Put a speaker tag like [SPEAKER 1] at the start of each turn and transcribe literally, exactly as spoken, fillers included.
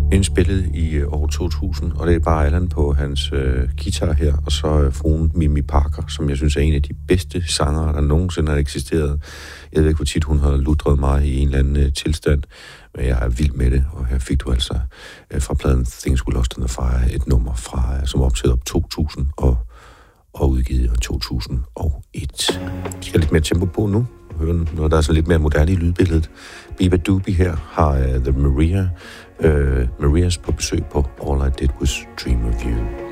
[SPEAKER 1] indspillet i øh, år to tusind, og det er bare Allan på hans øh, guitar her, og så øh, fruen Mimi Parker, som jeg synes er en af de bedste sangere, der nogensinde har eksisteret. Jeg ved ikke, hvor tit hun har lutret mig i en eller anden øh, tilstand, men jeg er vild med det, og her fik du altså øh, fra pladen Things We Lost in the Fire et nummer, fra, øh, som optaget op to tusind og, og udgivet i to tusind og et. Vi skal lidt mere tempo på nu. Høre noget, der er så lidt mere moderne i lydbilledet. Biba Doobie her har uh, The Maria, uh, Marias på besøg på All I Did Was Dream of You.